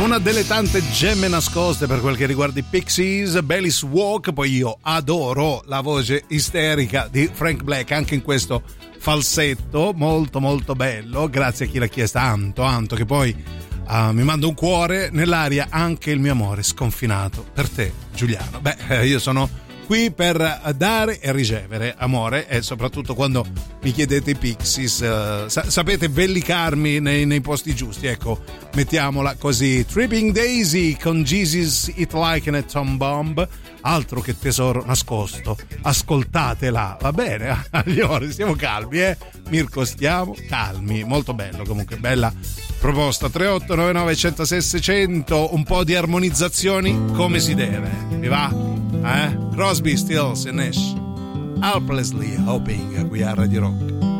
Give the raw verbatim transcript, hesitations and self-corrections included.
Una delle tante gemme nascoste per quel che riguarda i Pixies, Belly's Walk. Poi io adoro la voce isterica di Frank Black, anche in questo falsetto molto molto bello, grazie a chi l'ha chiesta, Anto, Anto che poi uh, mi manda un cuore nell'aria, anche il mio amore sconfinato per te, Giuliano. Beh, eh, io sono qui per dare e ricevere amore, e soprattutto quando mi chiedete i Pixies, uh, sa- sapete vellicarmi nei, nei posti giusti, ecco, mettiamola così. Tripping Daisy con Jesus It Like an Atom Bomb, altro che tesoro nascosto, ascoltatela, va bene? Allora, stiamo calmi, eh? Mirko, stiamo calmi, molto bello, comunque bella proposta. Tre otto nove nove uno zero sei seicento, un po' di armonizzazioni come si deve, mi va? Eh? Crosby, Stills e Nash, Helplessly Hoping, qui a Radio Rock.